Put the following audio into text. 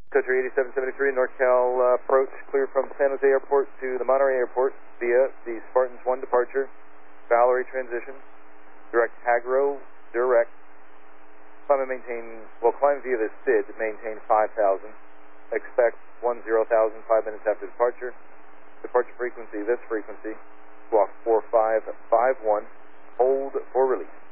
Country 8773, NorCal approach, clear from San Jose Airport to the Monterey Airport via the Spartans 1 departure, Valerie transition, direct Hagro, direct, climb and maintain, well, climb via the SID, maintain 5,000, expect 10,000, 5 minutes after departure, departure frequency, this frequency, squawk 4551, hold for release.